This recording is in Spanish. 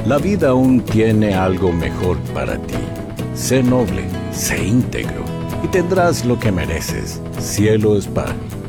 La vida aún tiene algo mejor para ti. Sé noble, sé íntegro, y tendrás lo que mereces. Cielo es paz.